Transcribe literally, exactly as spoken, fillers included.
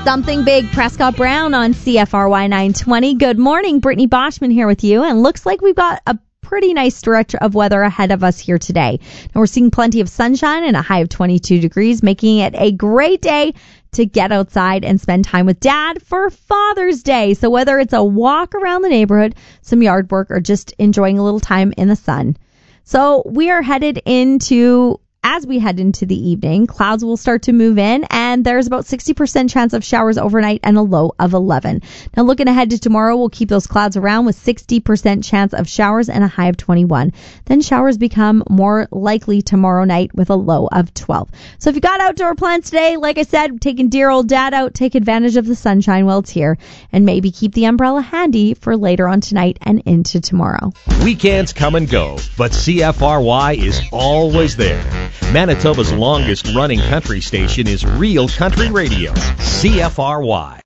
Something Big, Prescott Brown on C F R Y nine twenty. Good morning, Brittany Boschman here with you, and looks like we've got a pretty nice stretch of weather ahead of us here today. Now we're seeing plenty of sunshine and a high of twenty-two degrees, making it a great day to get outside and spend time with Dad for Father's Day. So whether it's a walk around the neighborhood, some yard work, or just enjoying a little time in the sun. So we are headed into As we head into the evening, clouds will start to move in, and there's about sixty percent chance of showers overnight and a low of eleven. Now, looking ahead to tomorrow, we'll keep those clouds around with sixty percent chance of showers and a high of twenty-one. Then showers become more likely tomorrow night with a low of twelve. So if you got outdoor plans today, like I said, taking dear old Dad out, take advantage of the sunshine while it's here, and maybe keep the umbrella handy for later on tonight and into tomorrow. Weekends come and go, but C F R Y is always there. Manitoba's longest running country station is Real Country Radio, C F R Y.